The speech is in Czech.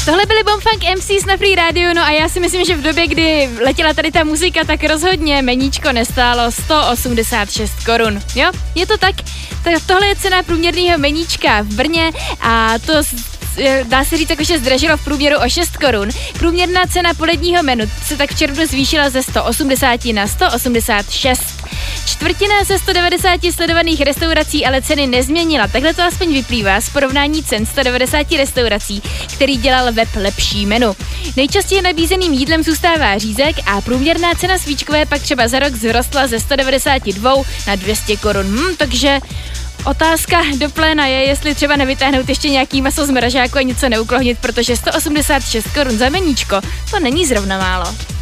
Tohle byly Bomfunk MCs na Free Radio, no a já si myslím, že v době, kdy letěla tady ta muzika, tak rozhodně meníčko nestálo 186 korun. Jo, je to tak? Tohle je cena průměrného meníčka v Brně a to dá se říct, jakože zdražilo v průměru o 6 korun. Průměrná cena poledního menu se tak v červnu zvýšila ze 180 na 186. Čtvrtina ze 190 sledovaných restaurací ale ceny nezměnila. Takhle to aspoň vyplývá z porovnání cen 190 restaurací, který dělal web Lepší menu. Nejčastěji nabízeným jídlem zůstává řízek a průměrná cena svíčkové pak třeba za rok vzrostla ze 192 na 200 korun. Takže otázka do pléna je, jestli třeba nevytáhnout ještě nějaký maso z mražáku a něco neuklohnit, protože 186 korun za meníčko, to není zrovna málo.